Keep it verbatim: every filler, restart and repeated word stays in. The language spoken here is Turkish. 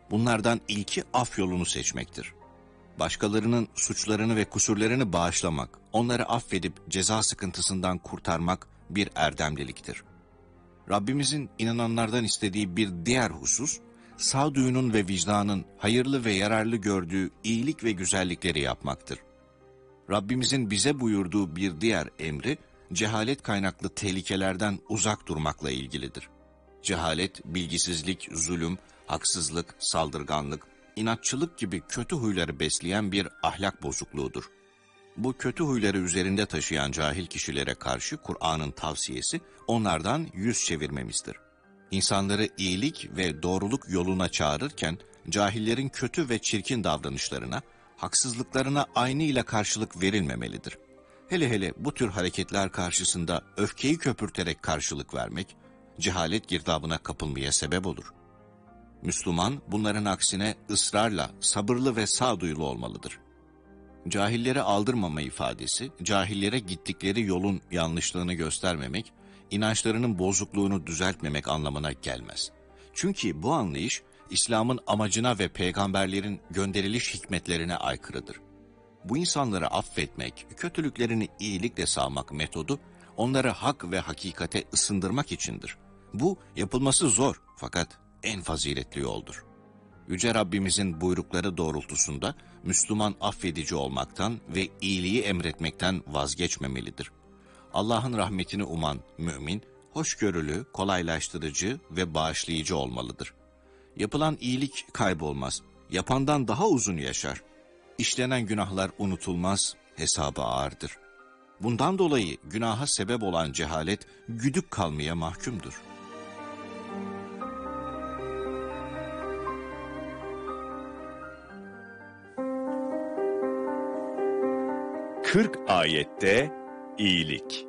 Bunlardan ilki af yolunu seçmektir. Başkalarının suçlarını ve kusurlarını bağışlamak, onları affedip ceza sıkıntısından kurtarmak bir erdemliliktir. Rabbimizin inananlardan istediği bir diğer husus, sağduyunun ve vicdanın hayırlı ve yararlı gördüğü iyilik ve güzellikleri yapmaktır. Rabbimizin bize buyurduğu bir diğer emri, cehalet kaynaklı tehlikelerden uzak durmakla ilgilidir. Cehalet, bilgisizlik, zulüm, haksızlık, saldırganlık, inatçılık gibi kötü huyları besleyen bir ahlak bozukluğudur. Bu kötü huyları üzerinde taşıyan cahil kişilere karşı Kur'an'ın tavsiyesi onlardan yüz çevirmemizdir. İnsanları iyilik ve doğruluk yoluna çağırırken cahillerin kötü ve çirkin davranışlarına, haksızlıklarına aynıyla karşılık verilmemelidir. Hele hele bu tür hareketler karşısında öfkeyi köpürterek karşılık vermek, cehalet girdabına kapılmaya sebep olur. Müslüman bunların aksine ısrarla, sabırlı ve sağduyulu olmalıdır. Cahillere aldırmama ifadesi, cahillere gittikleri yolun yanlışlığını göstermemek, inançlarının bozukluğunu düzeltmemek anlamına gelmez. Çünkü bu anlayış, İslam'ın amacına ve peygamberlerin gönderiliş hikmetlerine aykırıdır. Bu insanları affetmek, kötülüklerini iyilikle sağmak metodu, onları hak ve hakikate ısındırmak içindir. Bu, yapılması zor fakat en faziletli yoldur. Yüce Rabbimizin buyrukları doğrultusunda Müslüman affedici olmaktan ve iyiliği emretmekten vazgeçmemelidir. Allah'ın rahmetini uman mümin, hoşgörülü, kolaylaştırıcı ve bağışlayıcı olmalıdır. Yapılan iyilik kaybolmaz, yapandan daha uzun yaşar. İşlenen günahlar unutulmaz, hesabı ağırdır. Bundan dolayı günaha sebep olan cehalet güdük kalmaya mahkumdur. kırk ayette iyilik.